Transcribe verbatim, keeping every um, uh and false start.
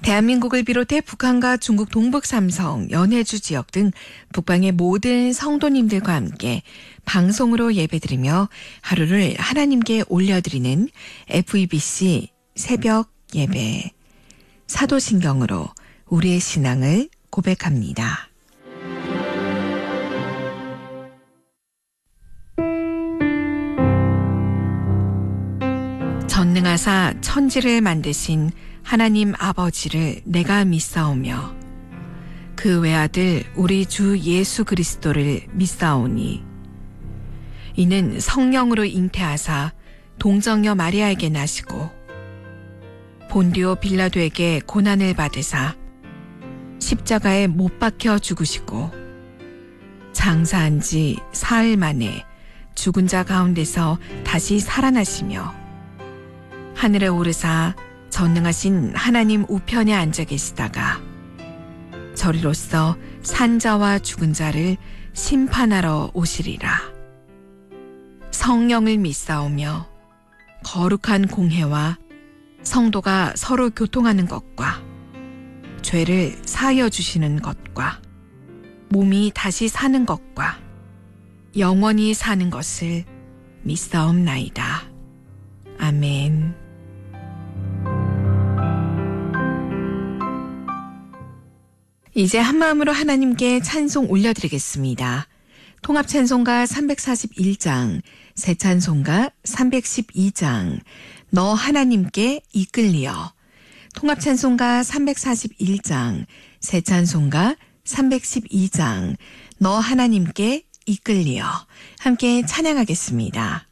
대한민국을 비롯해 북한과 중국 동북 삼성, 연해주 지역 등 북방의 모든 성도님들과 함께 방송으로 예배드리며 하루를 하나님께 올려드리는 에프이비씨 새벽 예배. 사도신경으로 우리의 신앙을 고백합니다. 전능하사 천지를 만드신 하나님 아버지를 내가 믿사오며 그 외아들 우리 주 예수 그리스도를 믿사오니 이는 성령으로 잉태하사 동정녀 마리아에게 나시고 본디오 빌라도에게 고난을 받으사 십자가에 못 박혀 죽으시고 장사한 지 사흘 만에 죽은 자 가운데서 다시 살아나시며 하늘에 오르사 전능하신 하나님 우편에 앉아 계시다가 저리로서 산자와 죽은 자를 심판하러 오시리라. 성령을 믿사오며 거룩한 공회와 성도가 서로 교통하는 것과 죄를 사하여 주시는 것과 몸이 다시 사는 것과 영원히 사는 것을 믿사옵나이다. 아멘. 이제 한마음으로 하나님께 찬송 올려드리겠습니다. 통합찬송가 삼백사십일 장, 새찬송가 삼백십이 장, 너 하나님께 이끌리어. 통합찬송가 삼백사십일 장, 새찬송가 삼백십이 장, 너 하나님께 이끌리어. 함께 찬양하겠습니다.